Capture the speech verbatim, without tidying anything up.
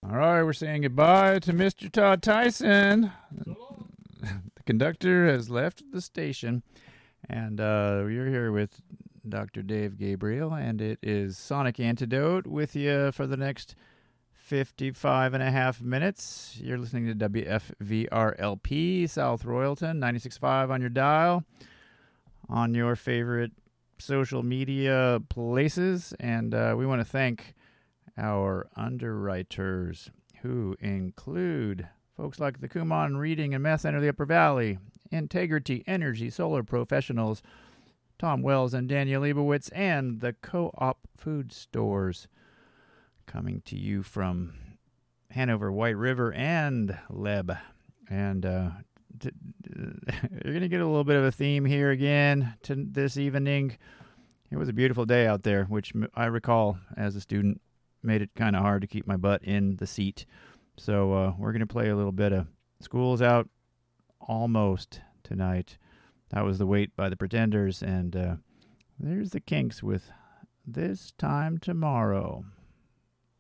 All right, we're saying goodbye to Mister Todd Tyson. The conductor has left the station, and uh, we're here with Doctor Dave Gabriel, and it is Sonic Antidote with you for the next fifty-five and a half minutes. You're listening to W F V R L P, South Royalton, ninety-six point five on your dial, on your favorite social media places, and uh, we want to thank our underwriters, who include folks like the Kumon Reading and Math Center of the Upper Valley, Integrity Energy Solar Professionals, Tom Wells and Daniel Leibowitz, and the Co-op Food Stores, coming to you from Hanover, White River, and Leb. And uh, t- you're going to get a little bit of a theme here again to this evening. It was a beautiful day out there, which I recall as a student made it kind of hard to keep my butt in the seat. So uh, we're going to play a little bit of School's Out Almost tonight. That was The Wait by the Pretenders, and uh, there's the Kinks with This Time Tomorrow.